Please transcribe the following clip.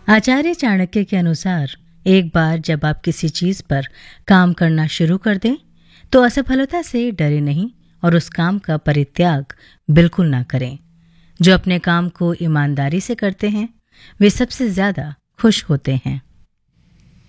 आचार्य चाणक्य के अनुसार एक बार जब आप किसी चीज पर काम करना शुरू कर दें तो असफलता से डरे नहीं और उस काम का परित्याग बिल्कुल ना करें। जो अपने काम को ईमानदारी से करते हैं वे सबसे ज्यादा खुश होते हैं।